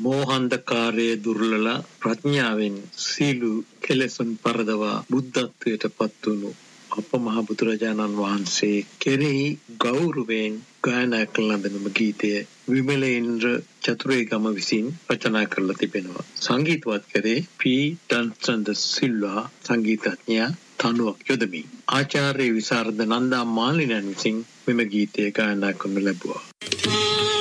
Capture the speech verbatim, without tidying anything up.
මෝහන්ධකාරයේ දුර්ලලා ප්‍රඥාවෙන් සීලු කෙලෙසුන් පරදවා බුද්ධත්වයට පත් වුණු අප මහ බුදුරජාණන් වහන්සේ කෙරෙහි ගෞරවයෙන් ගායනා කළ ලබන ගීතය විමලේන්ද්‍ර චතුරේගම විසින් රචනා කරලා තිබෙනවා. සංගීතවත් කරේ පී ඩන්සන් ද සිල්වා සංගීතඥයා තනුවක් යොදමින්. ආචාර්ය විසරද නන්දා මාලිනයන් විසින් මෙම ගීතය ගායනා කරනු ලැබුවා.